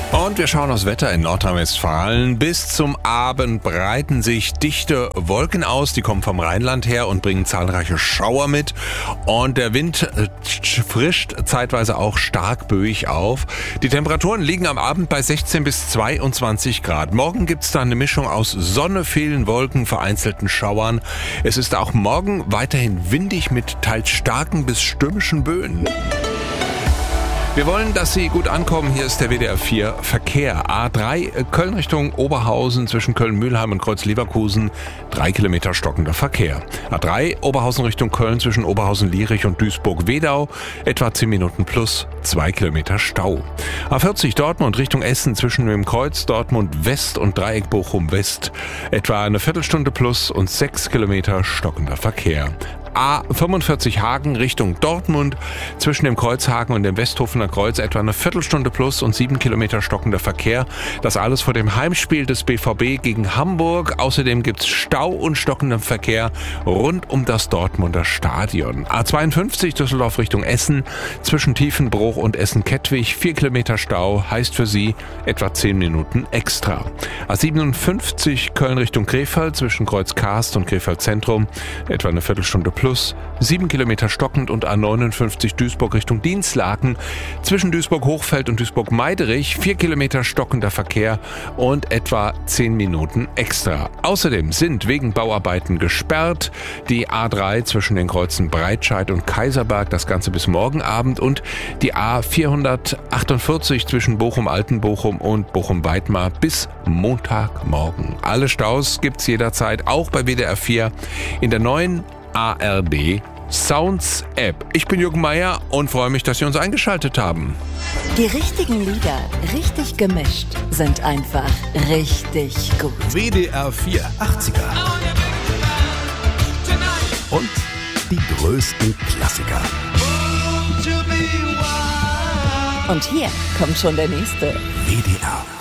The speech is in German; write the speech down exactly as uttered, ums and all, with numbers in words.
Und wir schauen aufs Wetter in Nordrhein-Westfalen. Bis zum Abend breiten sich dichte Wolken aus. Die kommen vom Rheinland her und bringen zahlreiche Schauer mit. Und der Wind frischt zeitweise auch stark böig auf. Die Temperaturen liegen am Abend bei sechzehn bis zweiundzwanzig Grad. Morgen gibt es da eine Mischung aus Sonne, vielen Wolken, vereinzelten Schauern. Es ist auch morgen weiterhin windig mit teils starken bis stürmischen Böen. Wir wollen, dass Sie gut ankommen. Hier ist der W D R vier Verkehr. A drei Köln Richtung Oberhausen zwischen Köln-Mühlheim und Kreuz-Leverkusen. Drei Kilometer stockender Verkehr. A drei Oberhausen Richtung Köln zwischen Oberhausen-Lierich und Duisburg-Wedau. Etwa zehn Minuten plus zwei Kilometer Stau. A vierzig Dortmund Richtung Essen zwischen dem Kreuz Dortmund West und Dreieck Bochum West. Etwa eine Viertelstunde plus und sechs Kilometer stockender Verkehr. A fünfundvierzig Hagen Richtung Dortmund zwischen dem Kreuzhagen und dem Westhofener Kreuz etwa eine Viertelstunde plus und sieben Kilometer stockender Verkehr. Das alles vor dem Heimspiel des B V B gegen Hamburg. Außerdem gibt's Stau und stockenden Verkehr rund um das Dortmunder Stadion. A zweiundfünfzig Düsseldorf Richtung Essen zwischen Tiefenbruch und Essen-Kettwig. Vier Kilometer Stau heißt für Sie etwa zehn Minuten extra. A siebenundfünfzig Köln Richtung Krefeld zwischen Kreuz Karst und Krefeld Zentrum etwa eine Viertelstunde plus. sieben Kilometer stockend und A neunundfünfzig Duisburg Richtung Dinslaken zwischen Duisburg-Hochfeld und Duisburg-Meiderich vier Kilometer stockender Verkehr und etwa zehn Minuten extra. Außerdem sind wegen Bauarbeiten gesperrt die A drei zwischen den Kreuzen Breitscheid und Kaiserberg, das Ganze bis morgen Abend, und die A vierhundertachtundvierzig zwischen Bochum-Altenbochum und Bochum-Weidmar bis Montagmorgen. Alle Staus gibt's jederzeit, auch bei W D R vier in der neuen A R D Sounds App. Ich bin Jürgen Meier und freue mich, dass Sie uns eingeschaltet haben. Die richtigen Lieder, richtig gemischt, sind einfach richtig gut. W D R vier achtziger. Und die größten Klassiker. Und hier kommt schon der nächste. W D R